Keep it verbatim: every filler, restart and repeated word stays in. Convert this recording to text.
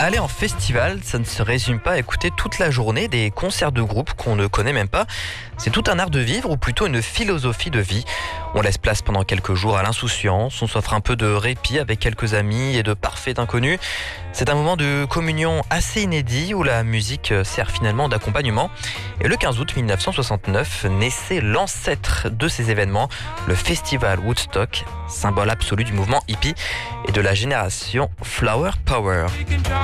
Aller en festival, ça ne se résume pas à écouter toute la journée des concerts de groupe qu'on ne connaît même pas. C'est tout un art de vivre, ou plutôt une philosophie de vie. On laisse place pendant quelques jours à l'insouciance, on s'offre un peu de répit avec quelques amis et de parfaits inconnus. C'est un moment de communion assez inédit où la musique sert finalement d'accompagnement. Et le quinze août mille neuf cent soixante-neuf naissait l'ancêtre de ces événements, le festival Woodstock, symbole absolu du mouvement hippie et de la génération Flower Power.